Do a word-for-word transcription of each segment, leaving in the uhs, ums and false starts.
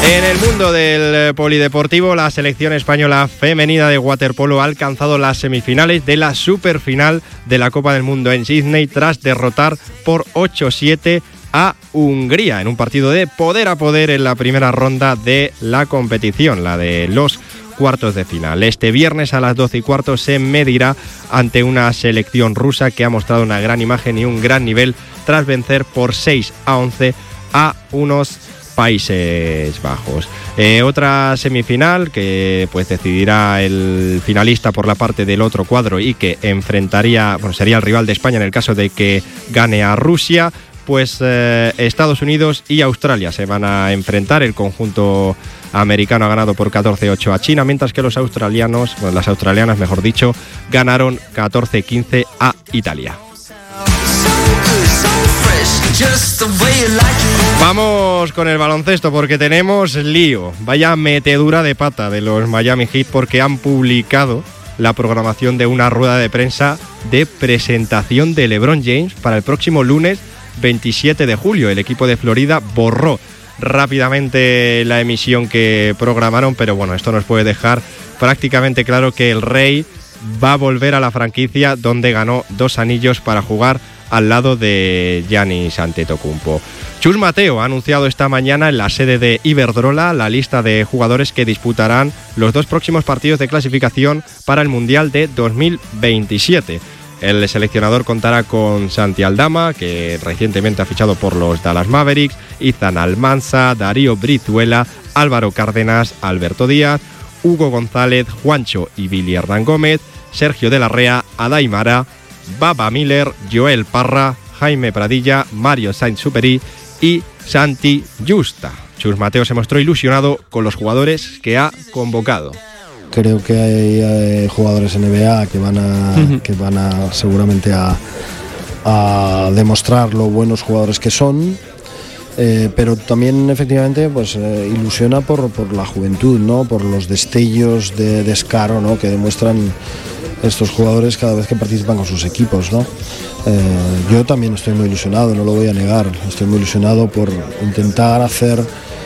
En el mundo del polideportivo, la selección española femenina de waterpolo ha alcanzado las semifinales de la superfinal de la Copa del Mundo en Sydney tras derrotar por ocho siete a Hungría en un partido de poder a poder en la primera ronda de la competición, la de los cuartos de final. Este viernes a las doce y cuarto se medirá ante una selección rusa que ha mostrado una gran imagen y un gran nivel tras vencer por seis a once a unos Países Bajos. Eh, otra semifinal que pues decidirá el finalista por la parte del otro cuadro y que enfrentaría, bueno, sería el rival de España en el caso de que gane a Rusia. Pues eh, Estados Unidos y Australia se van a enfrentar. El conjunto americano ha ganado por catorce ocho a China, mientras que los australianos, bueno, las australianas mejor dicho, ganaron catorce quince a Italia. Vamos con el baloncesto porque tenemos lío. Vaya metedura de pata de los Miami Heat porque han publicado la programación de una rueda de prensa de presentación de LeBron James para el próximo lunes veintisiete de julio. El equipo de Florida borró rápidamente la emisión que programaron, pero bueno, esto nos puede dejar prácticamente claro que el Rey va a volver a la franquicia donde ganó dos anillos para jugar al lado de Giannis Antetokounmpo. Chus Mateo ha anunciado esta mañana en la sede de Iberdrola la lista de jugadores que disputarán los dos próximos partidos de clasificación para el Mundial de dos mil veintisiete. El seleccionador contará con Santi Aldama, que recientemente ha fichado por los Dallas Mavericks, Izan Almansa, Darío Brizuela, Álvaro Cárdenas, Alberto Díaz, Hugo González, Juancho y Billy Hernán Gómez, Sergio de la Rea, Adai Mara, Baba Miller, Joel Parra, Jaime Pradilla, Mario Sainz-Superi y Santi Justa. Chus Mateo se mostró ilusionado con los jugadores que ha convocado. Creo que hay, hay jugadores N B A que van a, uh-huh. que van a seguramente a, a demostrar lo buenos jugadores que son, eh, pero también efectivamente pues eh, ilusiona por, por la juventud, ¿no? Por los destellos de descaro, ¿no? Que demuestran estos jugadores cada vez que participan con sus equipos, ¿no? Eh, yo también estoy muy ilusionado, no lo voy a negar, estoy muy ilusionado por intentar hacer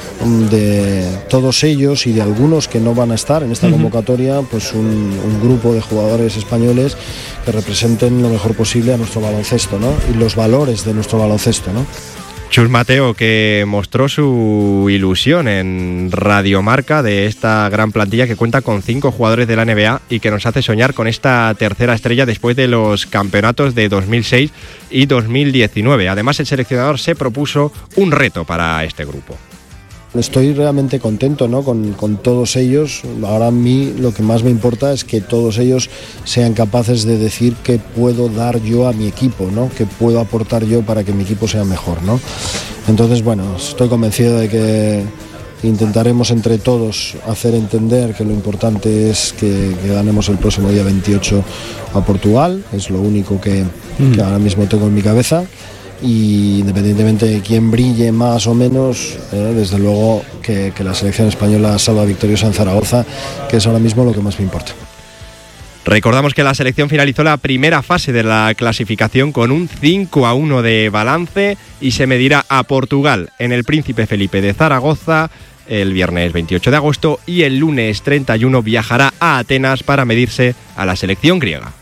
de todos ellos y de algunos que no van a estar en esta uh-huh. convocatoria, pues un, un grupo de jugadores españoles que representen lo mejor posible a nuestro baloncesto, ¿no? Y los valores de nuestro baloncesto, ¿no? Chus Mateo, que mostró su ilusión en Radio Marca de esta gran plantilla que cuenta con cinco jugadores de la N B A y que nos hace soñar con esta tercera estrella después de los campeonatos de dos mil seis y dos mil diecinueve. Además, el seleccionador se propuso un reto para este grupo. Estoy realmente contento, ¿no? con, con todos ellos. Ahora a mí lo que más me importa es que todos ellos sean capaces de decir qué puedo dar yo a mi equipo, ¿no? Qué puedo aportar yo para que mi equipo sea mejor, ¿no? Entonces, bueno, estoy convencido de que intentaremos entre todos hacer entender que lo importante es que, que ganemos el próximo día veintiocho a Portugal. Es lo único que, mm. que ahora mismo tengo en mi cabeza. Y independientemente de quién brille más o menos, eh, desde luego que, que la selección española salga victoriosa en Zaragoza, que es ahora mismo lo que más me importa. Recordamos que la selección finalizó la primera fase de la clasificación con un cinco a uno de balance y se medirá a Portugal en el Príncipe Felipe de Zaragoza el viernes veintiocho de agosto y el lunes treinta y uno viajará a Atenas para medirse a la selección griega.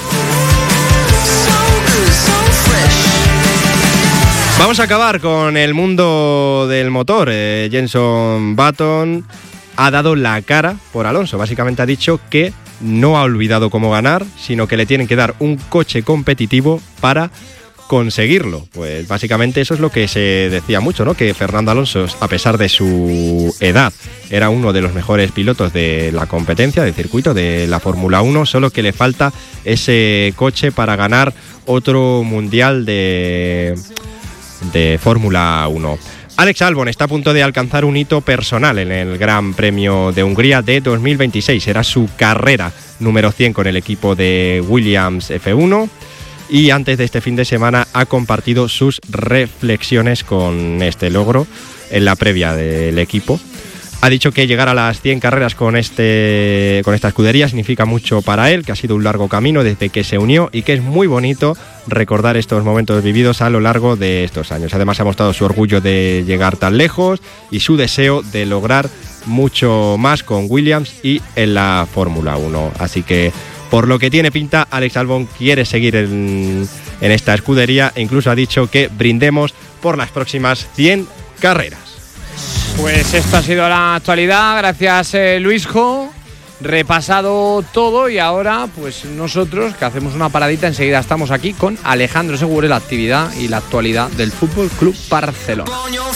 Vamos a acabar con el mundo del motor. Eh, Jenson Button ha dado la cara por Alonso. Básicamente ha dicho que no ha olvidado cómo ganar, sino que le tienen que dar un coche competitivo para conseguirlo. Pues básicamente eso es lo que se decía mucho, ¿no? Que Fernando Alonso, a pesar de su edad, era uno de los mejores pilotos de la competencia, del circuito, de la Fórmula uno, solo que le falta ese coche para ganar otro mundial de... de Fórmula uno. Alex Albon está a punto de alcanzar un hito personal en el Gran Premio de Hungría de dos mil veintiséis. Será su carrera número cien con el equipo de Williams F uno y antes de este fin de semana ha compartido sus reflexiones con este logro en la previa del equipo. Ha dicho que llegar a las cien carreras con, este, con esta escudería significa mucho para él, que ha sido un largo camino desde que se unió y que es muy bonito recordar estos momentos vividos a lo largo de estos años. Además ha mostrado su orgullo de llegar tan lejos y su deseo de lograr mucho más con Williams y en la Fórmula uno. Así que, por lo que tiene pinta, Alex Albon quiere seguir en, en esta escudería e incluso ha dicho que brindemos por las próximas cien carreras. Pues esto ha sido la actualidad, gracias eh, Luisjo, repasado todo y ahora pues nosotros que hacemos una paradita, enseguida estamos aquí con Alejandro Segure, la actividad y la actualidad del Fútbol Club Barcelona.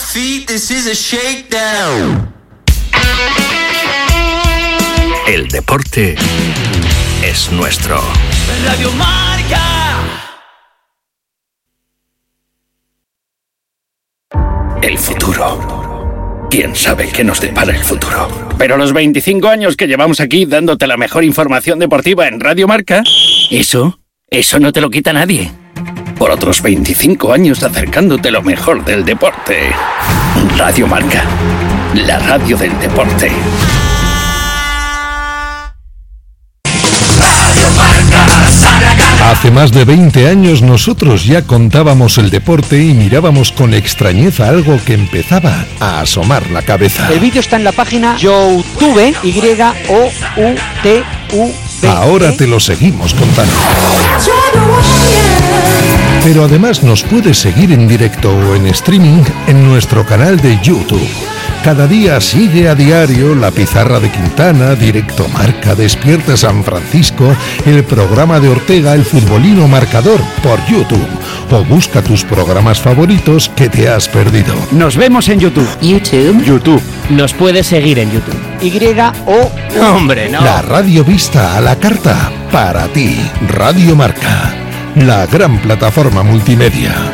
El deporte es nuestro. Radio Marca. El futuro. ¿Quién sabe qué nos depara el futuro? Pero los veinticinco años que llevamos aquí dándote la mejor información deportiva en Radio Marca, eso, eso no te lo quita nadie. Por otros veinticinco años acercándote lo mejor del deporte. Radio Marca, la radio del deporte. Hace más de veinte años nosotros ya contábamos el deporte y mirábamos con extrañeza algo que empezaba a asomar la cabeza. El vídeo está en la página YouTube, Y O U T U B. Ahora te lo seguimos contando. Pero además nos puedes seguir en directo o en streaming en nuestro canal de YouTube. Cada día sigue a diario La Pizarra de Quintana, Directo Marca, Despierta San Francisco, el programa de Ortega, El Futbolino Marcador, por YouTube. O busca tus programas favoritos que te has perdido. Nos vemos en YouTube. YouTube. YouTube. Nos puedes seguir en YouTube. Y O Hombre, no. La radio vista a la carta para ti. Radio Marca, la gran plataforma multimedia.